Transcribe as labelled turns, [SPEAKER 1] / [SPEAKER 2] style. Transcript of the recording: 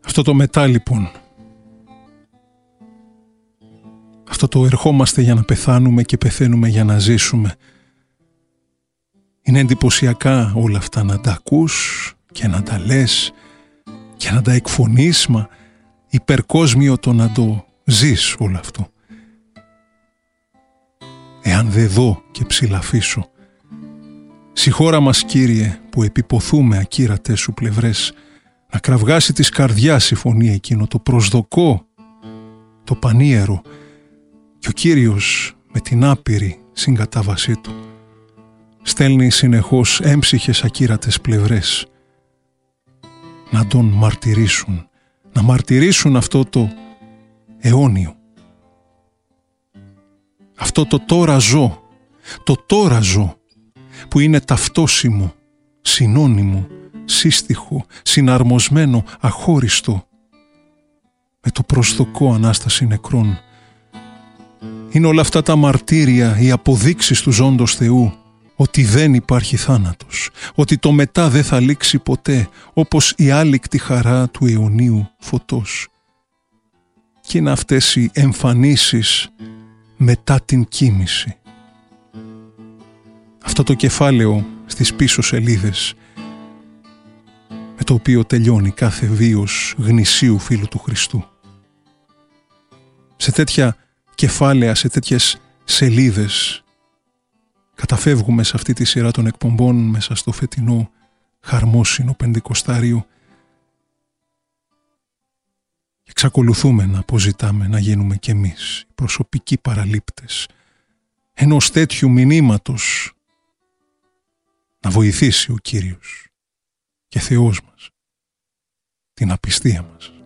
[SPEAKER 1] Αυτό το μετά λοιπόν, αυτό το ερχόμαστε για να πεθάνουμε και πεθαίνουμε για να ζήσουμε, είναι εντυπωσιακά όλα αυτά να τα ακούς και να τα λες και να τα εκφωνείς, μα υπερκόσμιο το να το ζεις όλο αυτό. Εάν δεν δω και ψηλαφίσω, συγχώρα μας Κύριε που επιποθούμε ακύρατες σου πλευρές, να κραυγάσει της καρδιάς η φωνή εκείνο το προσδοκώ, το πανίερο, και ο Κύριος με την άπειρη συγκατάβασή του στέλνει συνεχώς έμψυχες ακύρατες πλευρές να τον μαρτυρήσουν, να μαρτυρήσουν αυτό το αιώνιο, αυτό το τώρα ζω, το τώρα ζω, που είναι ταυτόσιμο, συνώνυμο, σύστιχο, συναρμοσμένο, αχώριστο με το προσδοκώ Ανάσταση νεκρών. Είναι όλα αυτά τα μαρτύρια, οι αποδείξεις του ζώντος Θεού ότι δεν υπάρχει θάνατος, ότι το μετά δεν θα λήξει ποτέ, όπως η άλικτη χαρά του αιωνίου φωτός. Και είναι αυτές οι εμφανίσεις μετά την κοίμηση. Αυτό το κεφάλαιο στις πίσω σελίδες με το οποίο τελειώνει κάθε βίος γνησίου φίλου του Χριστού. Σε τέτοια κεφάλαια, σε τέτοιες σελίδες καταφεύγουμε σε αυτή τη σειρά των εκπομπών μέσα στο φετινό χαρμόσυνο Πεντηκοστάριο και εξακολουθούμε να αποζητάμε να γίνουμε κι εμείς οι προσωπικοί παραλήπτες ενός τέτοιου μηνύματος, να βοηθήσει ο Κύριος και Θεός μας την απιστία μας.